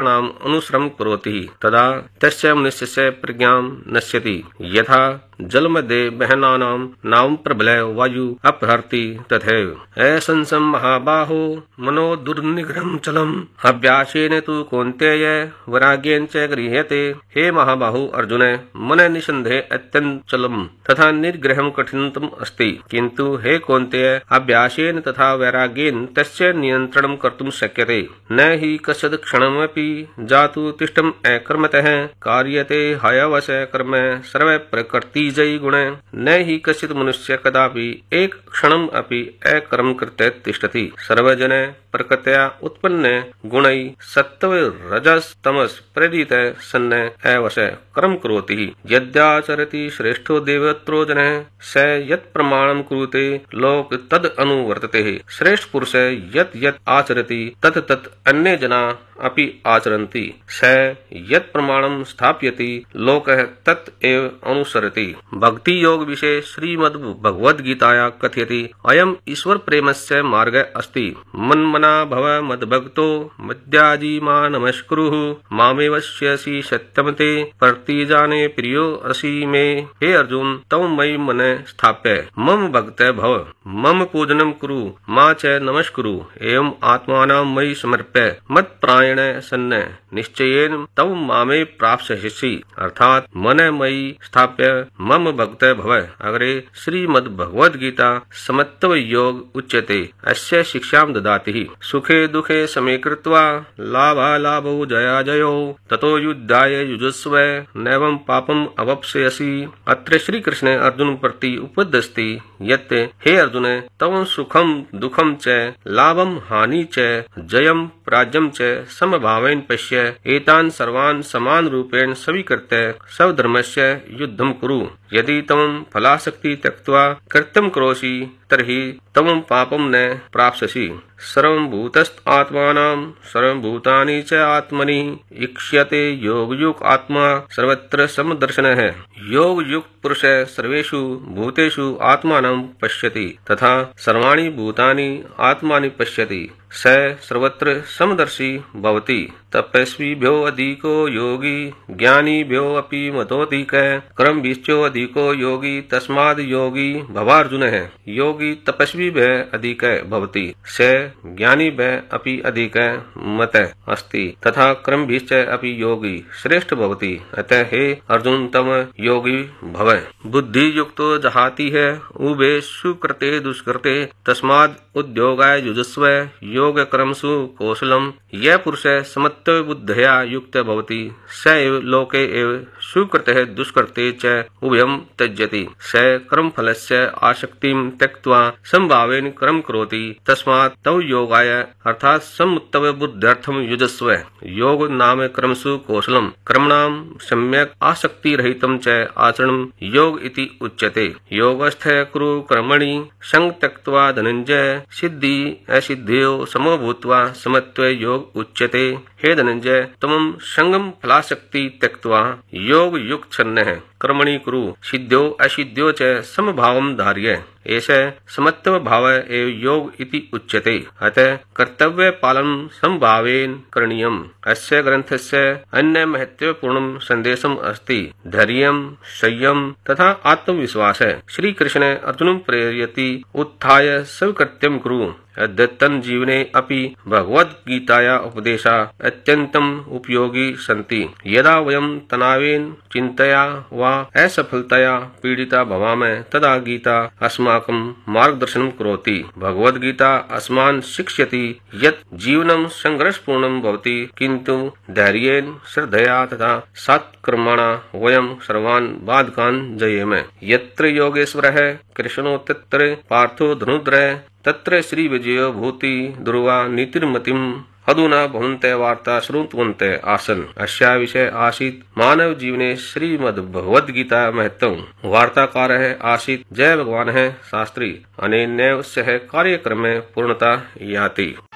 शास्त्राणाम् अनुसरणं करोति तदा तस्य मनुष्यस्य प्रज्ञां नश्यति। यथा जलमध्ये बहनानां नावं प्रबलय वायु अपहरति तथैव। ऐसंसं महाबाहो मनो दुर्निग्रहं चलम् अभ्यासेन तु कौन्तेय वैराग्येन च गृह्यते। हे महाबाहु अर्जुन, मन निसन्देह अत्यन्तं चलम् तथा निर्ग्रहं कठिनतम अस्ति, किन्तु हे कौन्तेय अभ्यासेन तथा वैराग्येन तस्य नियन्त्रणं कर्तुं शक्यते। न हि कश्चित् क्षणमपि जातु तिष्ठम् अकर्मतः कार्यते हयवश कर्म सर्व प्रकृति जयी गुण। न हि कश्चित् मनुष्य कदापि एक क्षणम् अपि अकर्म कृत्य तिष्ठति। सर्वजन प्रकृत्या उत्पन्न गुणै सत्त्व रजस तमस प्रेरित सन्न एव स कर्म करोति। यद्याचरति श्रेष्ठो देवत्रो जनः स यत् प्रमाणं कुरुते लोक तद अनुवर्तते। श्रेष्ठ पुरुष यत् यत् आचरति तत् तत् अन्ये जना अपि आचरन्ति। स यत् प्रमाणं स्थापयति लोकः तत् एव अनुसरति। भक्ति योग विषये श्रीमद् भगवद्गीताया कथयति अयम् ईश्वर प्रेमस्य मार्गः अस्ति। मन्मना भव मद्भक्तो मद्याजी मा नमस्कुरुः मामेवश्यसि सत्यमते प्रतिजाने प्रियो असि मे। हे अर्जुन, तव मयि मन स्थाप्य मम भक्त भव, मम पूजनं कुरु, मा च नमस्कुरु, एवं आत्मानं मयि समर्प्य मत्प्रायण सन्न निश्चयेन तव मामे प्राप्स्यसि। अर्थात मन मयि स्थाप्य मम भक्त भव। अग्रे श्रीमद् भगवद गीता समत्व योग उच्यते। अस्य शिक्षां ददाति। सुखे दुखे समे कृत्वा लाभालाभौ जयाजयौ ततो युद्धाय युजुस्व नैवं पापम् अवाप्स्यसि। अत्र श्री कृष्ण अर्जुन प्रति उपदिशति यत् हे अर्जुन, तव सुखम दुखम च लाभम हानि च जयम पराजयम च समभावेन पश्य एतान् सर्वान् समान रूपेण स्वीकृत्य स्वधर्मस्य युद्धं कुरु। यदि त्वं फलासक्ति त्यक्त्वा कृत्यं करोषि तर्हि त्वं पापं न प्राप्स्यसि। सर्वं भूतस्थात्मानं सर्वभूतानि च आत्मनि ईक्ष्यते योगयुक्त आत्मा सर्वत्र समदर्शनः। योगयुक्त पुरुष सर्वेषु भूतेषु आत्मानं पश्यति तथा सर्वाणि भूतानि आत्मानि पश्यति। स सर्वत्र समदर्शी भवति। तपस्विभ्यो अधिको योगी ज्ञानिभ्यो अपि मतोऽधिकः कर्मभिश्चो अधिको योगी तस्माद् योगी भवार्जुनः। योगी तपस्विभ्यः अधिकः भवति, स ज्ञानिभ्यः अपि अधिकः मतः अस्ति तथा कर्मभिश्च अपि योगी श्रेष्ठ भवति। अतः हे अर्जुन, तम योगी भव। बुद्धि युक्तो जहाति है उभे सुकृते दुष्कृते तस्माद् उद्योगाय युजस्व योग कर्मसु कौशलम। यह पुरुष समत्व बुद्धया युक्त भवति स एव लोके एव सुकृतः दुष्कृते च उभयं त्यजति। स कर्म फलस्य आसक्तिं त्यक्त्वा समभावेन कर्म करोति। तस्मात् तव योगाय अर्थात समुत्तव बुद्ध्यर्थम युजस्व। योग नाम कर्मसु कौशलम कर्मणां सम्यक् आसक्ति रहितं च आचरणं योग इति उच्यते। योगस्थ कुरु कर्मणि संग त्यक्त्वा धनंजय सिद्धि असिद्धियों समो भूत्वा समत्व योग उच्यते। हे धनंजय, त्वं संगम फलासक्ति त्यक्त्वा योग युक्त छन्नः कर्मणि कुरु सिद्ध्यो असिद्ध्यो च समभावं धारय। एष समत्व भाव एव योग इति उच्यते। अतः कर्तव्य पालनं समभावेन करणीयम्। अस्य ग्रन्थस्य अन्य महत्वपूर्णं संदेशम् अस्ति धैर्यं संयम तथा आत्मविश्वास। श्री कृष्ण अर्जुनं प्रेरयति उत्थाय स्वकृत्यं कुरु। अद्यतन जीवने अपि भगवद्गीताया उपदेशा अत्यन्तम् उपयोगी सन्ति। यदा वयं तनावेन चिन्तया वा असफलतया पीडिता भवामः तदा गीता अस्माकं मार्गदर्शनं करोति। भगवद्गीता अस्मान् शिक्षयति यत् जीवनं संघर्षपूर्णं भवति, किन्तु धैर्येण श्रद्धया तथा सत्कर्मणा वयं सर्वान् बाधकान् जयेम। यत्र योगेश्वरः कृष्णो तत्र पार्थो धनुर्धरः तत्र श्री विजयो भूति दुर्वा नीतिर्मतिम् अधुना भवन्ते वार्ता श्रुण्वन्ते आसन्। अस्या विषय आसीत् मानव जीवने श्रीमद् भगवद्गीता महत्वम्। वार्ताकारः आसीत् जय भगवानः शास्त्री। अनेनैव सह कार्यक्रमे पूर्णता याति।